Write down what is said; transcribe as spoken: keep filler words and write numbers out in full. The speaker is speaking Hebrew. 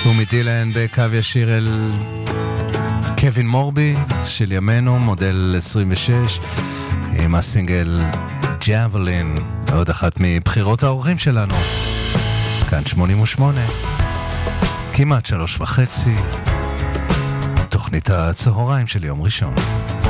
ומדילן בקו ישיר אל קווין מורבי של ימינו, מודל עשרים ושש, עם הסינגל ג'אבלין, עוד אחת מבחירות האורחים שלנו. כאן שמונים ושמונה, כמעט שלוש וחצי, תוכנית הצהריים של יום ראשון.